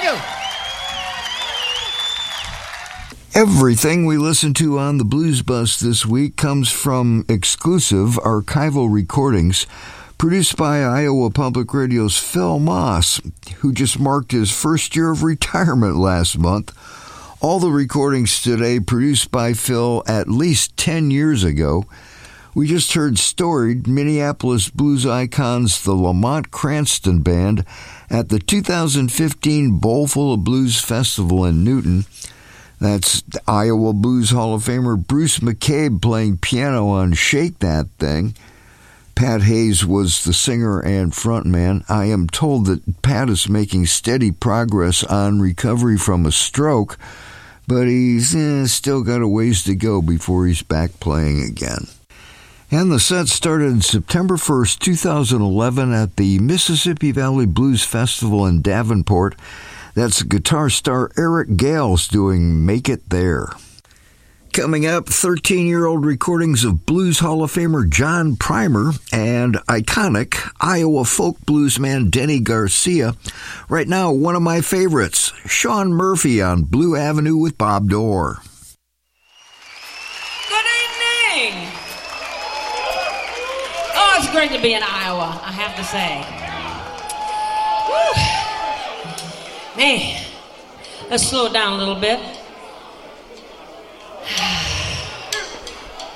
Thank you. Everything we listen to on the Blues Bus this week comes from exclusive archival recordings produced by Iowa Public Radio's Phil Moss, who just marked his first year of retirement last month. All the recordings today produced by Phil at least 10 years ago. We just heard storied Minneapolis blues icons, the Lamont Cranston Band, at the 2015 Bowlful of Blues Festival in Newton. That's Iowa Blues Hall of Famer Bruce McCabe playing piano on Shake That Thing. Pat Hayes was the singer and frontman. I am told that Pat is making steady progress on recovery from a stroke, but he's still got a ways to go before he's back playing again. And the set started September 1st, 2011 at the Mississippi Valley Blues Festival in Davenport. That's guitar star Eric Gales doing Make It There. Coming up, 13-year-old recordings of Blues Hall of Famer John Primer and iconic Iowa folk bluesman Denny Garcia. Right now, one of my favorites, Sean Murphy on Blue Avenue with Bob Dorr. Good evening! Oh, it's great to be in Iowa, I have to say. Woo. Man, let's slow it down a little bit.